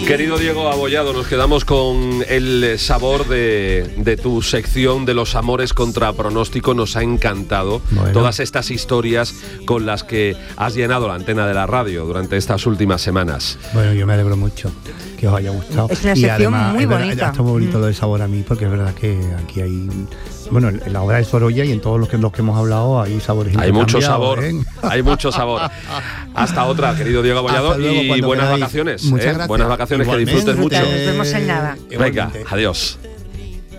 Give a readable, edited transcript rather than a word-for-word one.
Querido Diego Abollado, nos quedamos con el sabor de tu sección de los amores contra pronóstico. Nos ha encantado todas estas historias con las que has llenado la antena de la radio durante estas últimas semanas. Bueno, yo me alegro mucho que os haya gustado. Es una y sección además, muy verdad, bonita. Está muy bonito lo de sabor a mí, porque es verdad que aquí hay... Bueno, en la obra de Sorolla y en todos los que hemos hablado hay sabores Hay mucho intercambiados, sabor, hay mucho sabor. Hasta otra, querido Diego Abollado, luego, y cuando buenas queráis. vacaciones. Muchas gracias. Buenas vacaciones, Igualmente. que disfrutes mucho. Nos vemos en nada. Venga, adiós.